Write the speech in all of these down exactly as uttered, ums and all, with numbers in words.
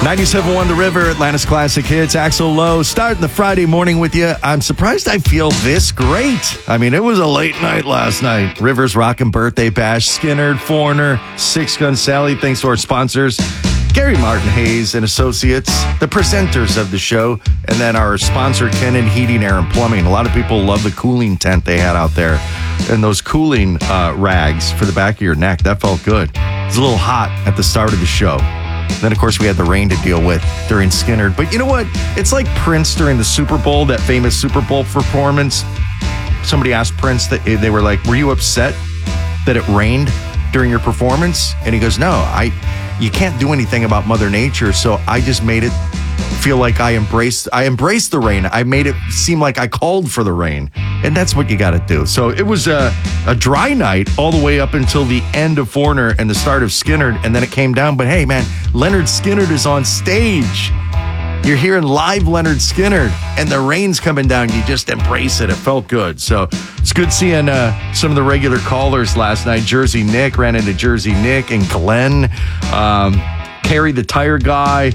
ninety-seven point one The River, Atlanta's Classic Hits. Axl Lowe starting the Friday morning with you. I'm surprised I feel this great. I mean, it was a late night last night. Rivers Rockin' Birthday Bash, Skinner, Foreigner, Six Gun Sally. Thanks to our sponsors, Gary Martin Hayes and Associates, the presenters of the show, and then our sponsor, Kennan Heating, Air and Plumbing. A lot of people love the cooling tent they had out there and those cooling uh, rags for the back of your neck. That felt good. It was a little hot at the start of the show. Then, of course, we had the rain to deal with during Skinner. But you know what? It's like Prince during the Super Bowl, that famous Super Bowl performance. Somebody asked Prince, that they were like, were you upset that it rained during your performance? And he goes, no, I, you can't do anything about Mother Nature. So I just made it feel like I embraced, I embraced the rain. I made it seem like I called for the rain. And that's what you got to do. So it was a, a dry night all the way up until the end of Foreigner and the start of Skinner. And then it came down. But hey, man, Leonard Skinner is on stage. You're hearing live Leonard Skinner and the rain's coming down. You just embrace it. It felt good. So it's good seeing uh, some of the regular callers last night. Jersey Nick, ran into Jersey Nick and Glenn. Um, Carrie the Tire Guy,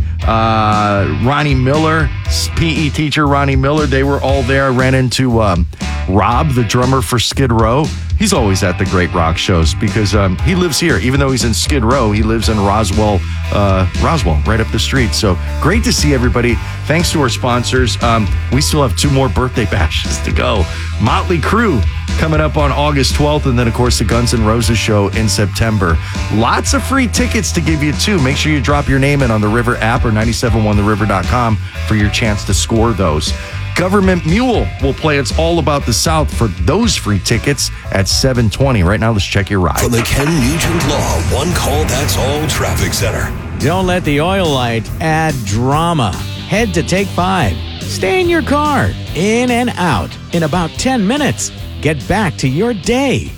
uh, Ronnie Miller, P E teacher Ronnie Miller. They were all there. I ran into um, Rob, the drummer for Skid Row. He's always at the great rock shows because um, he lives here. Even though he's in Skid Row, he lives in Roswell, uh, Roswell, right up the street. So great to see everybody. Thanks to our sponsors. Um, we still have two more birthday bashes to go. Motley Crue coming up on August twelfth, and then, of course, the Guns N' Roses show in September. Lots of free tickets to give you, too. Make sure you drop your name in on the River app or nine seven one the river dot com for your chance to score those. Government Mule will play It's All About the South for those free tickets at seven twenty. Right now, let's check your ride. From the Ken Nugent Law One Call That's All Traffic Center. Don't let the oil light add drama. Head to Take Five. Stay in your car, in and out, in about ten minutes. Get back to your day.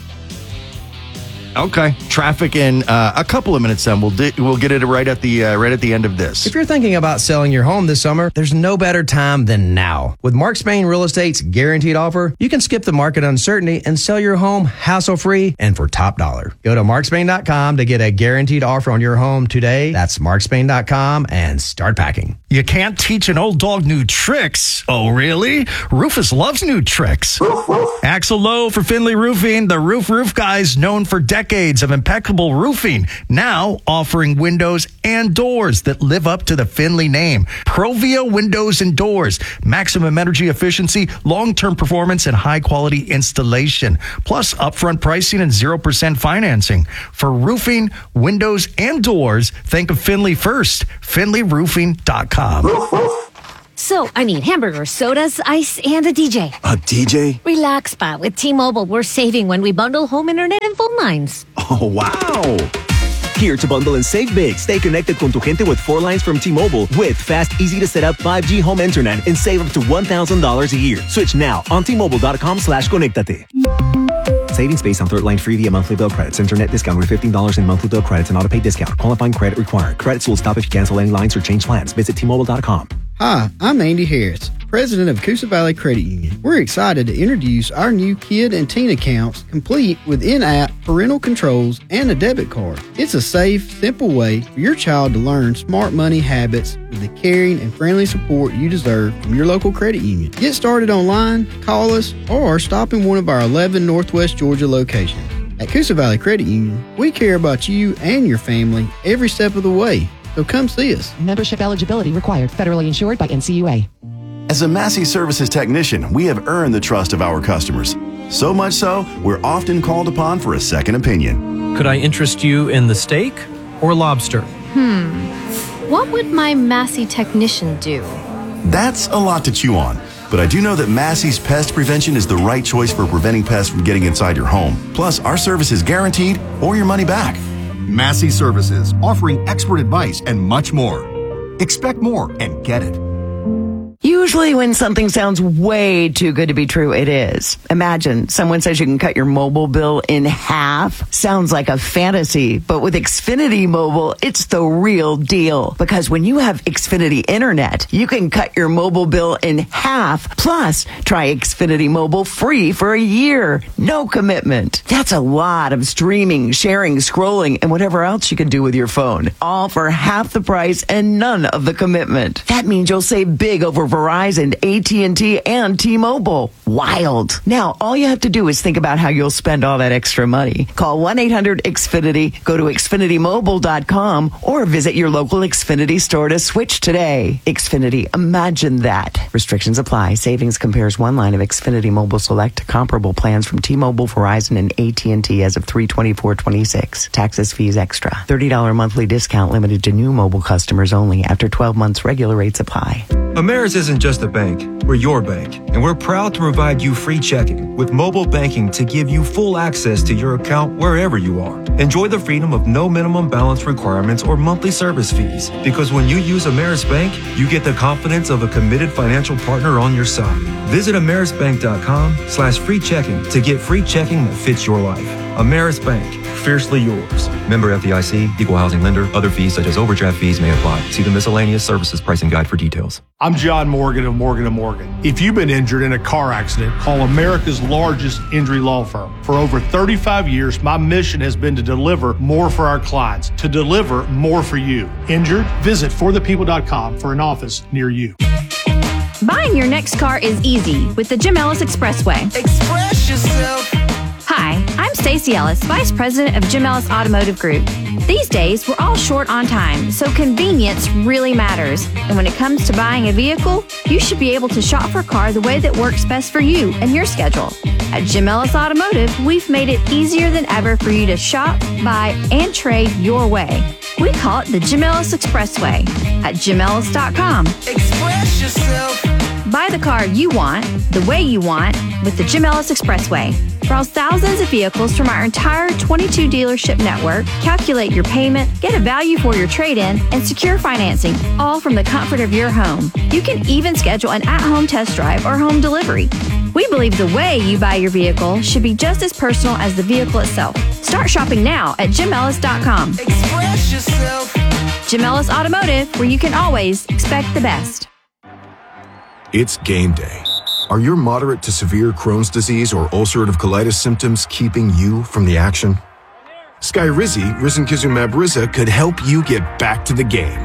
Okay, traffic in uh, a couple of minutes. Then we'll di- we'll get it right at the uh, right at the end of this. If you're thinking about selling your home this summer, there's no better time than now. With Mark Spain Real Estate's guaranteed offer, you can skip the market uncertainty and sell your home hassle-free and for top dollar. Go to mark spain dot com to get a guaranteed offer on your home today. That's mark spain dot com and start packing. You can't teach an old dog new tricks. Oh, really? Rufus loves new tricks. Axl Lowe for Finley Roofing, the roof roof guys known for decades. Decades of impeccable roofing, now offering windows and doors that live up to the Finley name. Provia Windows and Doors. Maximum energy efficiency, long-term performance, and high-quality installation. Plus upfront pricing and zero percent financing. For roofing, windows, and doors, think of Finley first. finley roofing dot com. So, I need hamburgers, sodas, ice, and a D J. A D J? Relax, Pa. With T-Mobile, we're saving when we bundle home internet and phone lines. Oh, wow. Here to bundle and save big. Stay connected con tu gente with four lines from T-Mobile with fast, easy-to-set-up five G home internet and save up to one thousand dollars a year. Switch now on T Mobile dot com slash conectate. Savings based on third line free via monthly bill credits. Internet discount with fifteen dollars in monthly bill credits and auto pay discount. Qualifying credit required. Credits will stop if you cancel any lines or change plans. Visit T Mobile dot com. Hi, I'm Andy Harris, president of Coosa Valley Credit Union. We're excited to introduce our new kid and teen accounts, complete with in-app parental controls and a debit card. It's a safe, simple way for your child to learn smart money habits with the caring and friendly support you deserve from your local credit union. Get started online, call us, or stop in one of our eleven Northwest Georgia locations. At Coosa Valley Credit Union, we care about you and your family every step of the way. So come see us. Membership eligibility required. Federally insured by N C U A. As a Massey Services technician, we have earned the trust of our customers. So much so, we're often called upon for a second opinion. Could I interest you in the steak or lobster? Hmm. What would my Massey technician do? That's a lot to chew on. But I do know that Massey's Pest Prevention is the right choice for preventing pests from getting inside your home. Plus, our service is guaranteed or your money back. Massey Services, offering expert advice and much more. Expect more and get it. You Usually when something sounds way too good to be true, it is. Imagine someone says you can cut your mobile bill in half. Sounds like a fantasy, but with Xfinity Mobile, it's the real deal. Because when you have Xfinity Internet, you can cut your mobile bill in half. Plus, try Xfinity Mobile free for a year. No commitment. That's a lot of streaming, sharing, scrolling, and whatever else you can do with your phone. All for half the price and none of the commitment. That means you'll save big over Verizon, A T and T, and T-Mobile. Wild. Now, all you have to do is think about how you'll spend all that extra money. Call one eight hundred X Finity, go to Xfinity Mobile dot com, or visit your local Xfinity store to switch today. Xfinity, imagine that. Restrictions apply. Savings compares one line of Xfinity Mobile Select to comparable plans from T-Mobile, Verizon, and A T and T as of three twenty-four twenty-six. Taxes, fees extra. thirty dollars monthly discount limited to new mobile customers only. After twelve months, regular rates apply. Ameris isn't just a bank, we're your bank, and we're proud to provide you free checking with mobile banking to give you full access to your account wherever you are. Enjoy the freedom of no minimum balance requirements or monthly service fees, because when you use Ameris Bank, you get the confidence of a committed financial partner on your side. Visit amerisbank.com slash free checking to get free checking that fits your life. Ameris Bank, fiercely yours. Member F D I C, equal housing lender. Other fees such as overdraft fees may apply. See the miscellaneous services pricing guide for details. I'm John Morgan of Morgan and Morgan. If you've been injured in a car accident, call America's largest injury law firm. For over thirty-five years, my mission has been to deliver more for our clients, to deliver more for you. Injured? Visit for the people dot com for an office near you. Buying your next car is easy with the Jim Ellis Expressway. Express yourself. Hi, I'm Stacey Ellis, Vice President of Jim Ellis Automotive Group. These days, we're all short on time, so convenience really matters. And when it comes to buying a vehicle, you should be able to shop for a car the way that works best for you and your schedule. At Jim Ellis Automotive, we've made it easier than ever for you to shop, buy, and trade your way. We call it the Jim Ellis Expressway at jim ellis dot com. Express yourself. Buy the car you want, the way you want, with the Jim Ellis Expressway. Browse thousands of vehicles from our entire twenty-two dealership network, calculate your payment, get a value for your trade-in, and secure financing, all from the comfort of your home. You can even schedule an at-home test drive or home delivery. We believe the way you buy your vehicle should be just as personal as the vehicle itself. Start shopping now at jim ellis dot com. Express yourself. Jim Ellis Automotive, where you can always expect the best. It's game day. Are your moderate to severe Crohn's disease or ulcerative colitis symptoms keeping you from the action? Skyrizi, risankizumab Riza, could help you get back to the game.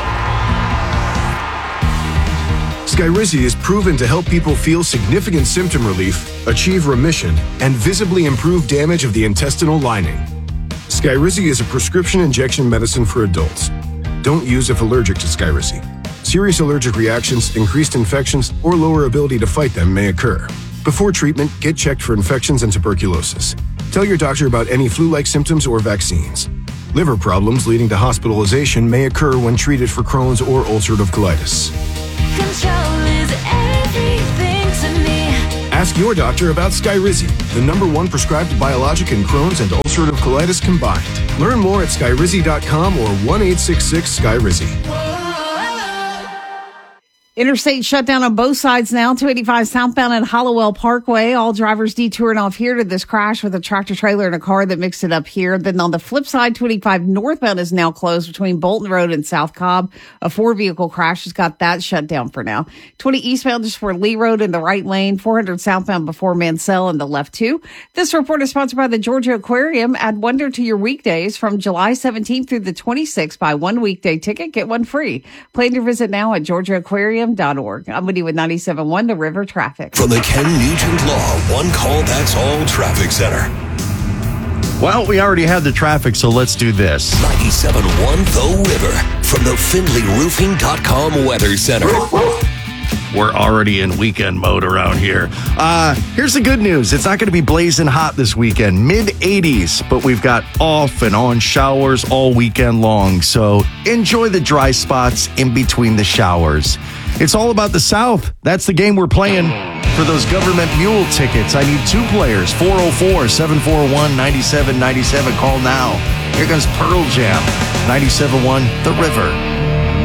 Skyrizi is proven to help people feel significant symptom relief, achieve remission, and visibly improve damage of the intestinal lining. Skyrizi is a prescription injection medicine for adults. Don't use if allergic to Skyrizi. Serious allergic reactions, increased infections, or lower ability to fight them may occur. Before treatment, get checked for infections and tuberculosis. Tell your doctor about any flu-like symptoms or vaccines. Liver problems leading to hospitalization may occur when treated for Crohn's or ulcerative colitis. Control is everything to me. Ask your doctor about Skyrizi, the number one prescribed biologic in Crohn's and ulcerative colitis combined. Learn more at skyrizi dot com or one eight six six Skyrizi. Interstate shut down on both sides now. two eighty-five southbound at Hollowell Parkway. All drivers detouring off here to this crash with a tractor trailer and a car that mixed it up here. Then on the flip side, two eighty-five northbound is now closed between Bolton Road and South Cobb. A four vehicle crash has got that shut down for now. twenty eastbound just for Lee Road in the right lane. four hundred southbound before Mansell in the left two. This report is sponsored by the Georgia Aquarium. Add wonder to your weekdays from July seventeenth through the twenty-sixth. Buy one weekday ticket, get one free. Plan your visit now at Georgia Aquarium. I'm with you with ninety-seven point one, The River Traffic. From the Ken Nugent Law One Call That's All Traffic Center. Well, we already had the traffic, so let's do this. ninety-seven point one The River from the Finley Roofing dot com Weather Center. We're already in weekend mode around here. Uh, here's the good news. It's not going to be blazing hot this weekend. mid eighties, but we've got off and on showers all weekend long. So enjoy the dry spots in between the showers. It's all about the South. That's the game we're playing. For those government mule tickets, I need two players. four oh four, seven four one, nine seven nine seven. Call now. Here comes Pearl Jam. ninety-seven point one The River.